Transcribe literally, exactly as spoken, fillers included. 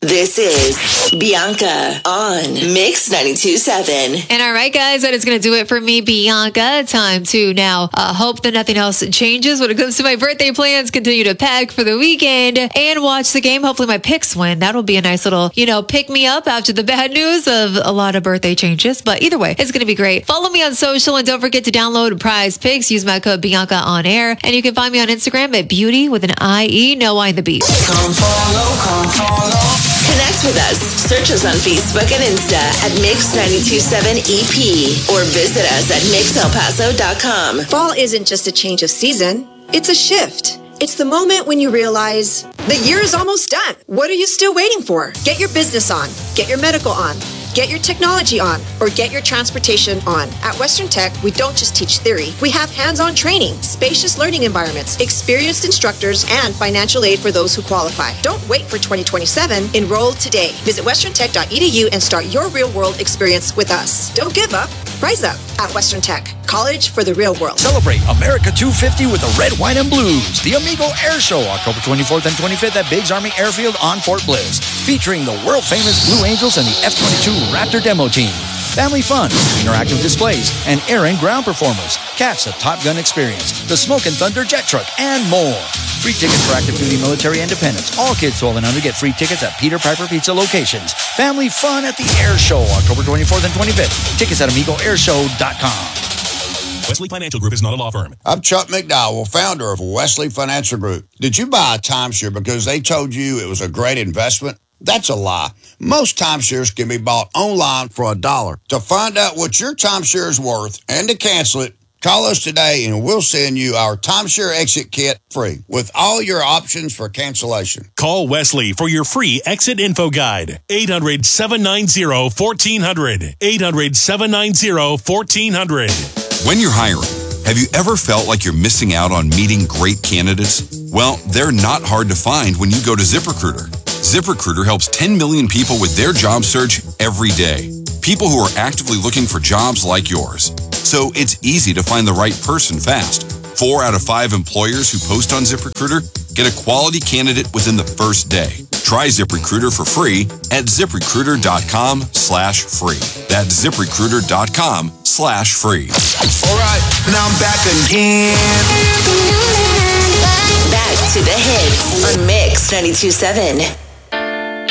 This is Bianca on Mix ninety-two point seven. And all right, guys, that is going to do it for me, Bianca. Time to now uh, hope that nothing else changes when it comes to my birthday plans. Continue to pack for the weekend and watch the game. Hopefully my picks win. That'll be a nice little, you know, pick me up after the bad news of a lot of birthday changes. But either way, it's going to be great. Follow me on social and don't forget to download Prize Picks. Use my code Bianca on air. And you can find me on Instagram at beauty with an I E, no I in the beat. Come follow, come follow. Connect with us. Search us on Facebook and Insta at Mix ninety-two point seven E P or visit us at mix el paso dot com. Fall isn't just a change of season, it's a shift. It's the moment when you realize the year is almost done. What are you still waiting for? Get your business on, get your medical on, get your technology on, or get your transportation on. At Western Tech, we don't just teach theory. We have hands-on training, spacious learning environments, experienced instructors, and financial aid for those who qualify. Don't wait for twenty twenty-seven. Enroll today. Visit western tech dot e d u and start your real-world experience with us. Don't give up. Rise up at Western Tech. College for the real world. Celebrate America two fifty with the Red, White, and Blues. The Amigo Air Show, October twenty-fourth and twenty-fifth at Biggs Army Airfield on Fort Bliss. Featuring the world-famous Blue Angels and the F twenty-two Raptor demo team. Family fun, interactive displays, and air and ground performers. Catch the Top Gun experience, the Smoke and Thunder jet truck, and more. Free tickets for active duty military independents. All kids twelve and under get free tickets at Peter Piper Pizza locations. Family fun at the Air Show, October twenty-fourth and twenty-fifth. Tickets at amigo air show dot com. Wesley Financial Group is not a law firm. I'm Chuck McDowell, founder of Wesley Financial Group. Did you buy a timeshare because they told you it was a great investment? That's a lie. Most timeshares can be bought online for a dollar. To find out what your timeshare is worth and to cancel it, call us today and we'll send you our timeshare exit kit free with all your options for cancellation. Call Wesley for your free exit info guide. eight hundred, seven nine zero, one four zero zero. eight hundred, seven nine zero, one four zero zero. When you're hiring, have you ever felt like you're missing out on meeting great candidates? Well, they're not hard to find when you go to ZipRecruiter. ZipRecruiter helps ten million people with their job search every day. People who are actively looking for jobs like yours. So it's easy to find the right person fast. Four out of five employers who post on ZipRecruiter get a quality candidate within the first day. Try ZipRecruiter for free at ZipRecruiter.com slash free. That's ZipRecruiter.com slash free. All right, now I'm back again. Back to the hits on Mix ninety-two point seven.